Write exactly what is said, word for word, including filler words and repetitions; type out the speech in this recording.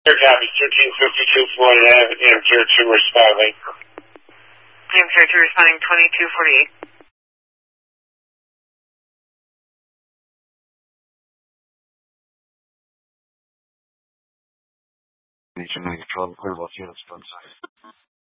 Air copy, thirteen fifty-two Floyd Ave, A M Tier two responding. A M Tier two responding, twenty-two forty-eight. Need to make a call, clear about units, front side.